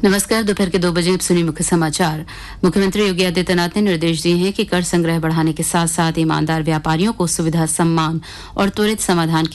नमस्कार। दोपहर के 2 बजे अब सुनिए मुख्य समाचार। मुख्यमंत्री योगी आदित्यनाथ ने निर्देश दिए हैं कि कर संग्रह बढ़ाने के साथ साथ ईमानदार व्यापारियों को सुविधा, सम्मान और त्वरित समाधान